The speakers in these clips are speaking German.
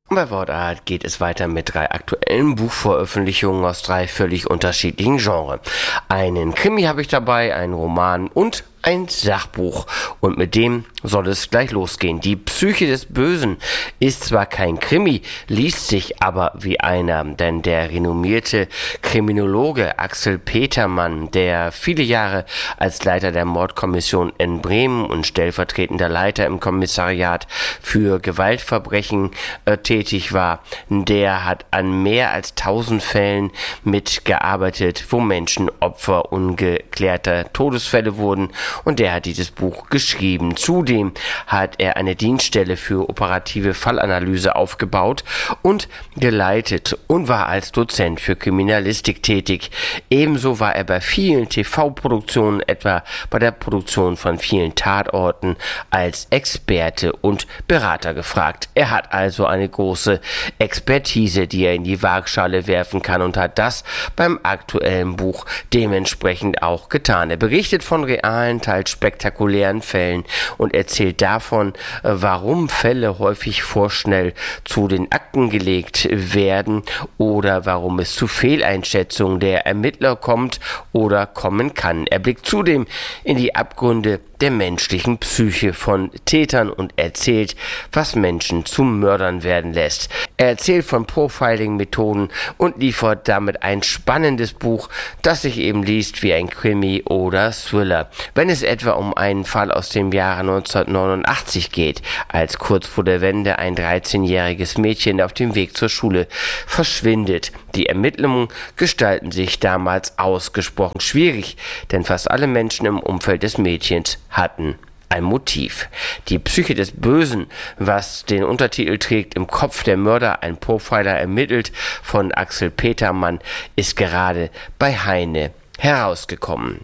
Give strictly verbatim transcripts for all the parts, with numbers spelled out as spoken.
Und bei Wortart geht es weiter mit drei aktuellen Buchveröffentlichungen aus drei völlig unterschiedlichen Genres. Einen Krimi habe ich dabei, einen Roman und ein Sachbuch. Und mit dem soll es gleich losgehen. Die Psyche des Bösen ist zwar kein Krimi, liest sich aber wie einer, denn der renommierte Kriminologe Axel Petermann, der viele Jahre als Leiter der Mordkommission in Bremen und stellvertretender Leiter im Kommissariat für Gewaltverbrechen äh, tätig war, der hat an mehr als tausend Fällen mitgearbeitet, wo Menschen Opfer ungeklärter Todesfälle wurden. Und der hat dieses Buch geschrieben. Zudem hat er eine Dienststelle für operative Fallanalyse aufgebaut und geleitet und war als Dozent für Kriminalistik tätig. Ebenso war er bei vielen T V-Produktionen, etwa bei der Produktion von vielen Tatorten, als Experte und Berater gefragt. Er hat also eine große Expertise, die er in die Waagschale werfen kann, und hat das beim aktuellen Buch dementsprechend auch getan. Er berichtet von realen, teils spektakulären Fällen und erzählt davon, warum Fälle häufig vorschnell zu den Akten gelegt werden oder warum es zu Fehleinschätzungen der Ermittler kommt oder kommen kann. Er blickt zudem in die Abgründe der menschlichen Psyche von Tätern und erzählt, was Menschen zu Mördern werden lässt. Er erzählt von Profiling-Methoden und liefert damit ein spannendes Buch, das sich eben liest wie ein Krimi oder Thriller. Wenn es etwa um einen Fall aus dem Jahre neunzehnhundertneunundachtzig geht, als kurz vor der Wende ein dreizehnjähriges Mädchen auf dem Weg zur Schule verschwindet. Die Ermittlungen gestalten sich damals ausgesprochen schwierig, denn fast alle Menschen im Umfeld des Mädchens hatten ein Motiv. Die Psyche des Bösen, was den Untertitel trägt, im Kopf der Mörder, ein Profiler ermittelt, von Axel Petermann, ist gerade bei Heine herausgekommen.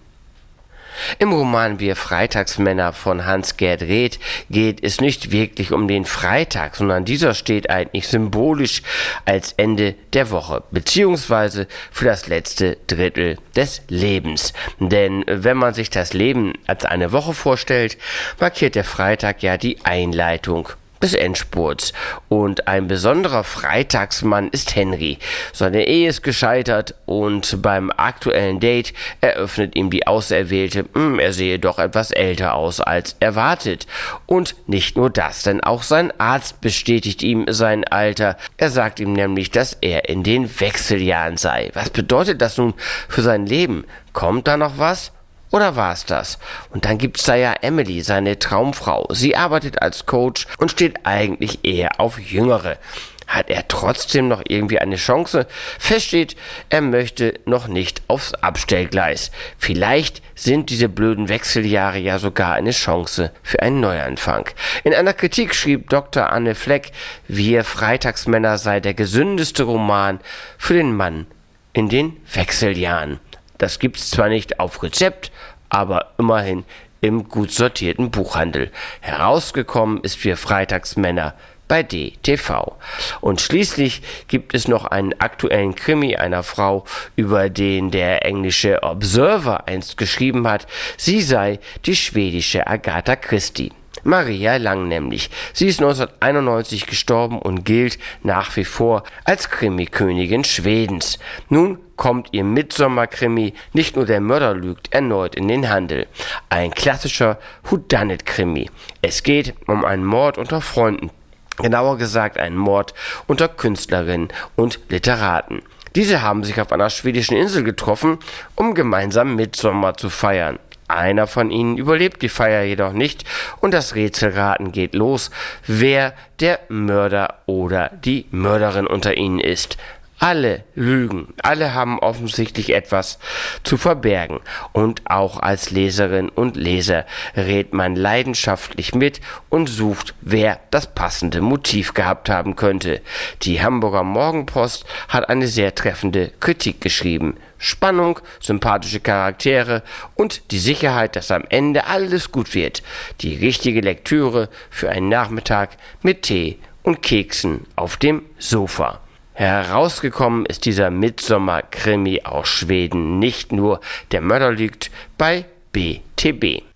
Im Roman Wir Freitagsmänner von Hans-Gerd Reth geht es nicht wirklich um den Freitag, sondern dieser steht eigentlich symbolisch als Ende der Woche, beziehungsweise für das letzte Drittel des Lebens. Denn wenn man sich das Leben als eine Woche vorstellt, markiert der Freitag ja die Einleitung des Endspurts. Und ein besonderer Freitagsmann ist Henry. Seine Ehe ist gescheitert und beim aktuellen Date eröffnet ihm die Auserwählte, mh, er sehe doch etwas älter aus als erwartet. Und nicht nur das, denn auch sein Arzt bestätigt ihm sein Alter. Er sagt ihm nämlich, dass er in den Wechseljahren sei. Was bedeutet das nun für sein Leben? Kommt da noch was? Oder war es das? Und dann gibt's da ja Emily, seine Traumfrau. Sie arbeitet als Coach und steht eigentlich eher auf Jüngere. Hat er trotzdem noch irgendwie eine Chance? Fest steht, er möchte noch nicht aufs Abstellgleis. Vielleicht sind diese blöden Wechseljahre ja sogar eine Chance für einen Neuanfang. In einer Kritik schrieb Doktor Anne Fleck, Wir Freitagsmänner sei der gesündeste Roman für den Mann in den Wechseljahren. Das gibt's zwar nicht auf Rezept, aber immerhin im gut sortierten Buchhandel. Herausgekommen ist Wir Freitagsmänner bei D T V. Und schließlich gibt es noch einen aktuellen Krimi einer Frau, über den der englische Observer einst geschrieben hat, sie sei die schwedische Agatha Christie. Maria Lang nämlich. Sie ist neunzehnhunderteinundneunzig gestorben und gilt nach wie vor als Krimi-Königin Schwedens. Nun kommt ihr Midsommar-Krimi Nicht nur der Mörder lügt erneut in den Handel. Ein klassischer Whodunit-Krimi. Es geht um einen Mord unter Freunden. Genauer gesagt einen Mord unter Künstlerinnen und Literaten. Diese haben sich auf einer schwedischen Insel getroffen, um gemeinsam Midsommar zu feiern. Einer von ihnen überlebt die Feier jedoch nicht und das Rätselraten geht los, wer der Mörder oder die Mörderin unter ihnen ist. Alle lügen, alle haben offensichtlich etwas zu verbergen. Und auch als Leserin und Leser rät man leidenschaftlich mit und sucht, wer das passende Motiv gehabt haben könnte. Die Hamburger Morgenpost hat eine sehr treffende Kritik geschrieben. Spannung, sympathische Charaktere und die Sicherheit, dass am Ende alles gut wird. Die richtige Lektüre für einen Nachmittag mit Tee und Keksen auf dem Sofa. Herausgekommen ist dieser Midsommar-Krimi aus Schweden. Nicht nur der Mörder lügt bei B T B.